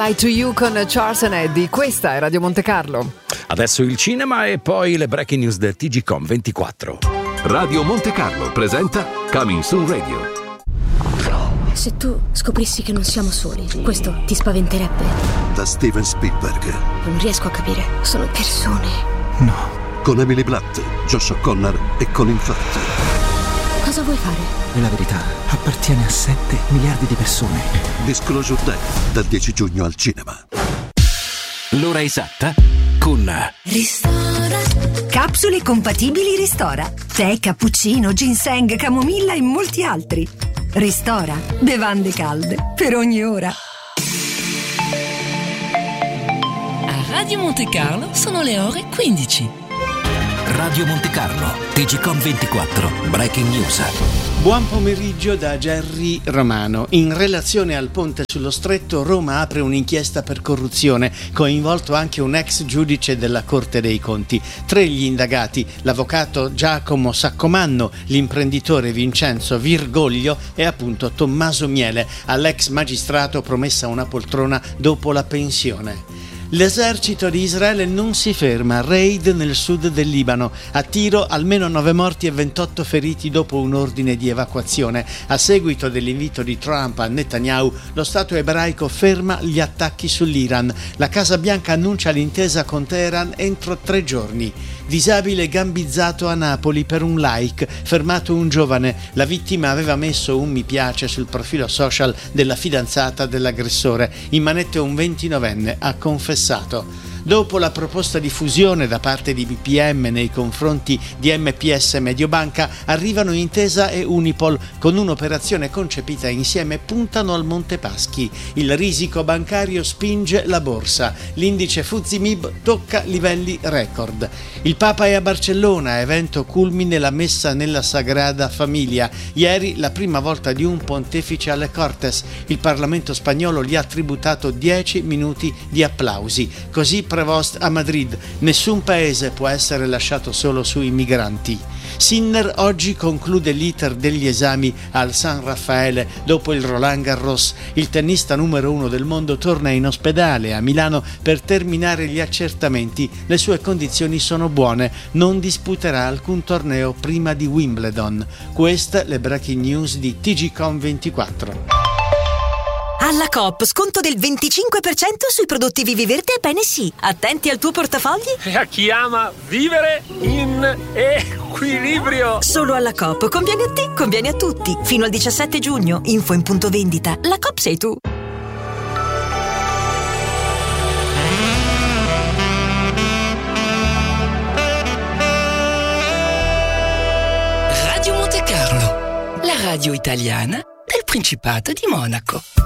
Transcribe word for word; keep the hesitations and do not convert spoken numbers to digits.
Hi to You con Charles and Eddie, questa è Radio Monte Carlo. Adesso il cinema e poi le breaking news del T G Com ventiquattro. Radio Monte Carlo presenta Coming Soon Radio. Se tu scoprissi che non siamo soli, questo ti spaventerebbe? Da Steven Spielberg. Non riesco a capire, sono persone. No. Con Emily Blunt, Josh O'Connor e Colin Firth. Cosa vuoi fare? E la verità appartiene a sette miliardi di persone. Disclosure Day, dal dieci giugno al cinema. L'ora esatta con Ristora. Capsule compatibili Ristora. Tè, cappuccino, ginseng, camomilla e molti altri. Ristora. Bevande calde per ogni ora. A Radio Monte Carlo sono le ore quindici. Radio Monte Carlo, T G Com ventiquattro, Breaking News. Buon pomeriggio da Gerry Romano. In relazione al ponte sullo Stretto, Roma apre un'inchiesta per corruzione, coinvolto anche un ex giudice della Corte dei Conti. Tre gli indagati: l'avvocato Giacomo Saccomanno, l'imprenditore Vincenzo Virgoglio e appunto Tommaso Miele, all'ex magistrato promessa una poltrona dopo la pensione. L'esercito di Israele non si ferma, raid nel sud del Libano, a tiro almeno nove morti e ventotto feriti dopo un ordine di evacuazione. A seguito dell'invito di Trump a Netanyahu, lo Stato ebraico ferma gli attacchi sull'Iran. La Casa Bianca annuncia l'intesa con Teheran entro tre giorni. Disabile gambizzato a Napoli per un like, fermato un giovane. La vittima aveva messo un mi piace sul profilo social della fidanzata dell'aggressore. In manette un ventinovenne ha confessato. Dopo la proposta di fusione da parte di B P M nei confronti di M P S Mediobanca, arrivano Intesa e Unipol. Con un'operazione concepita insieme puntano al Monte Paschi. Il risico bancario spinge la borsa. L'indice Fuzimib tocca livelli record. Il Papa è a Barcellona, evento culmine la messa nella Sagrada Famiglia. Ieri la prima volta di un pontefice alle Cortes. Il Parlamento spagnolo gli ha tributato dieci minuti di applausi. Così Prevost a Madrid: nessun paese può essere lasciato solo sui migranti. Sinner oggi conclude l'iter degli esami al San Raffaele dopo il Roland Garros. Il tennista numero uno del mondo torna in ospedale a Milano per terminare gli accertamenti. Le sue condizioni sono buone, non disputerà alcun torneo prima di Wimbledon. Queste le breaking news di T G Com ventiquattro. Alla Coop, sconto del venticinque per cento sui prodotti Viviverde e Bene Sì. Attenti al tuo portafogli. E a chi ama vivere in equilibrio. Solo alla Coop. Conviene a te, conviene a tutti. Fino al diciassette giugno. Info in punto vendita. La Coop sei tu. Radio Monte Carlo, la radio italiana del Principato di Monaco.